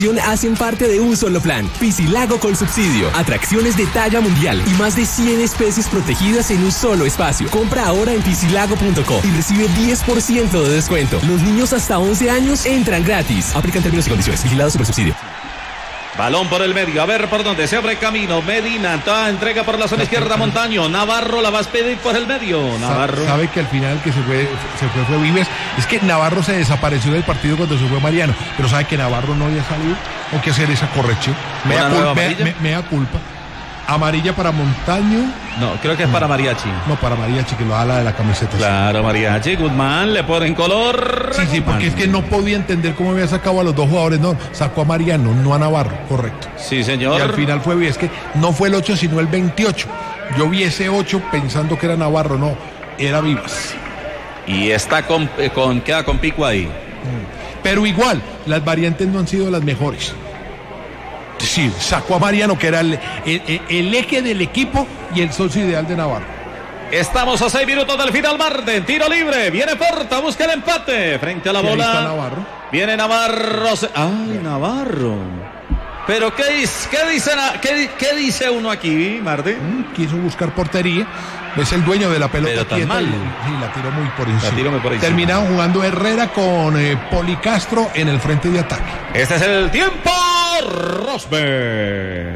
hacen parte de un solo plan. Piscilago con subsidio, atracciones de talla mundial y más de 100 especies protegidas en un solo espacio. Compra ahora en piscilago.co y recibe 10% de descuento. Los niños hasta 11 años entran gratis. Aplican términos y condiciones. Vigilado Supersubsidio. Balón por el medio, a ver por dónde se abre camino. Medina, toda entrega por la zona izquierda, Montaño. Navarro la vas a pedir por el medio. Navarro. Sabe que al final que se fue Vives. Es que Navarro se desapareció del partido cuando se fue Mariano, pero sabe que Navarro no había salido. Hay que hacer esa corrección. Mea culpa. Amarilla para Montaño. No, creo que es para Mariachi. No, para Mariachi, que lo ala de la camiseta. Claro, Mariachi, Guzmán, le ponen color. Sí, porque es que no podía entender cómo había sacado a los dos jugadores. No, sacó a Mariano, no a Navarro, correcto. Sí, señor. Y al final fue Vives, que no fue el 8, sino el 28. Yo vi ese 8 pensando que era Navarro, no, era Vives. Y está queda con pico ahí. Pero igual, las variantes no han sido las mejores. Sí, sacó a Mariano, que era el eje del equipo y el socio ideal de Navarro. Estamos a 6 minutos del final, Marden. Tiro libre. Viene Porta, busca el empate. Frente a la bola. Ahí está Navarro. Viene Navarro. ¡Ay, Navarro! Pero ¿qué dice uno aquí, Marden? Quiso buscar portería. Es el dueño de la pelota. Pero tan mal. Sí, la tiró muy por encima. Terminaron jugando Herrera con Policastro en el frente de ataque. Este es el tiempo, Rosberg.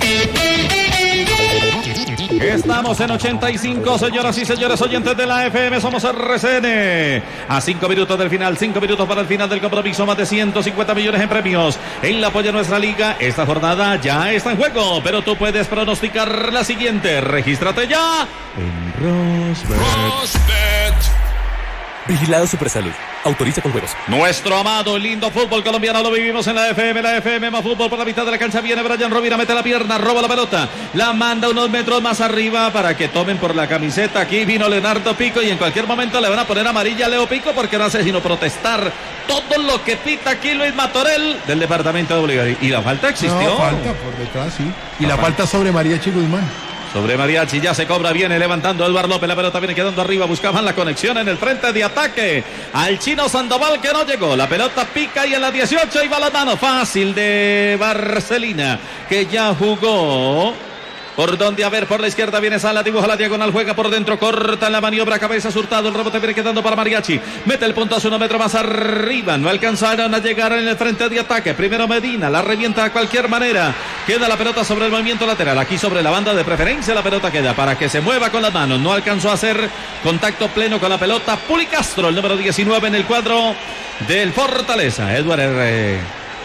Estamos en 85, señoras y señores oyentes de la FM, somos RCN. A 5 minutos del final, 5 minutos para el final del compromiso, más de 150 millones en premios. En la apoyo de nuestra liga, esta jornada ya está en juego, pero tú puedes pronosticar la siguiente. Regístrate ya en Rosbet. Vigilado Supersalud. Autoriza con juegos. Nuestro amado, lindo fútbol colombiano lo vivimos en la FM más fútbol por la mitad de la cancha. Viene Brian Rovira, mete la pierna, roba la pelota, la manda unos metros más arriba para que tomen por la camiseta. Aquí vino Leonardo Pico y en cualquier momento le van a poner amarilla a Leo Pico porque no hace sino protestar todo lo que pita aquí Luis Matorel del departamento de Bolívar. Y la falta existió. No, falta por detrás, sí. Y la falta sobre Mariachi Guzmán. Sobre Mariachi, ya se cobra, viene levantando Eduardo López, la pelota viene quedando arriba, buscaban la conexión en el frente de ataque al chino Sandoval que no llegó, la pelota pica y en la 18 iba la mano fácil de Barcelina que ya jugó. Por donde, a ver, por la izquierda viene Sala, dibuja la diagonal, juega por dentro, corta la maniobra, cabeza Hurtado, el rebote viene quedando para Mariachi, mete el puntazo 1 metro más arriba, no alcanzaron a llegar en el frente de ataque, primero Medina, la revienta de cualquier manera, queda la pelota sobre el movimiento lateral, aquí sobre la banda de preferencia la pelota queda para que se mueva con las manos, no alcanzó a hacer contacto pleno con la pelota, Policastro, el número 19 en el cuadro del Fortaleza, Eduard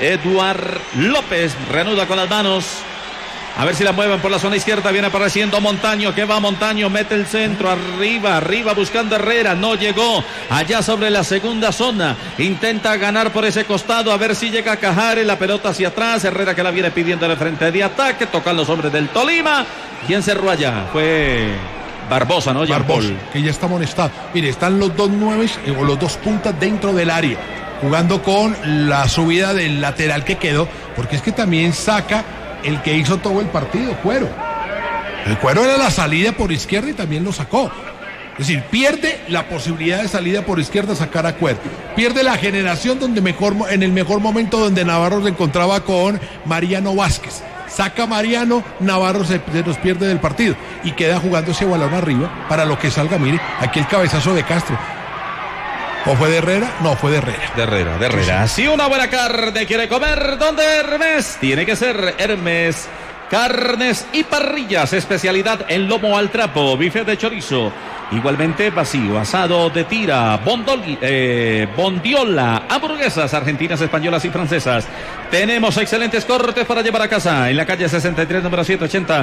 López, reanuda con las manos. A ver si la mueven por la zona izquierda, viene apareciendo Montaño, que va Montaño, mete el centro, arriba buscando Herrera, no llegó, allá sobre la segunda zona, intenta ganar por ese costado, a ver si llega a Cajares, la pelota hacia atrás, Herrera que la viene pidiendo en el frente de ataque, tocan los hombres del Tolima, ¿quién cerró allá? Fue Barbosa, ¿no? Barbosa, que ya está amonestado. Mire, están los dos nueves o los dos puntas dentro del área, jugando con la subida del lateral que quedó, porque es que también saca el que hizo todo el partido, Cuero. El Cuero era la salida por izquierda y también lo sacó. Es decir, pierde la posibilidad de salida por izquierda, sacar a Cuero. Pierde la generación en el mejor momento donde Navarro se encontraba con Mariano Vázquez. Saca a Mariano, Navarro se nos pierde del partido y queda jugando ese balón arriba para lo que salga. Mire, aquí el cabezazo de Castro. ¿O fue de Herrera? No, fue de Herrera. De Herrera. Si una buena carne quiere comer, ¿dónde Hermes? Tiene que ser Hermes Carnes y Parrillas, especialidad en lomo al trapo, bife de chorizo, igualmente vacío, asado de tira, bondiola, hamburguesas argentinas, españolas y francesas. Tenemos excelentes cortes para llevar a casa en la calle 63, número 780,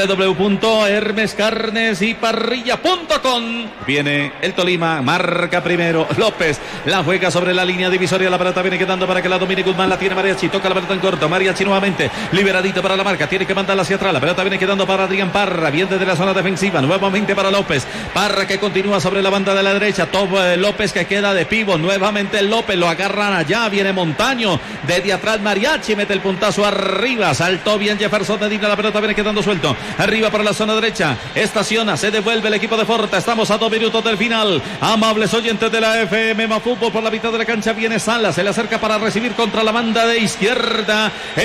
www.hermescarnesyparrilla.com. Viene el Tolima, marca primero López, la juega sobre la línea divisoria, la pelota viene quedando para que la domine Guzmán, la tiene Mariachi, toca la pelota en corto, Mariachi nuevamente, liberadito para la marca, tiene que mandarla hacia atrás, la pelota viene quedando para Adrián Parra, bien desde la zona defensiva, nuevamente para López, Parra que continúa sobre la banda de la derecha. López que queda de pivo. Nuevamente López, lo agarran allá. Viene Montaño. Desde atrás Mariachi mete el puntazo arriba. Saltó bien Jefferson Medina. La pelota viene quedando suelto. Arriba para la zona derecha. Estaciona. Se devuelve el equipo de Forta. Estamos a 2 minutos del final. Amables oyentes de la FM Fútbol, por la mitad de la cancha viene Salas. Se le acerca para recibir contra la banda de izquierda.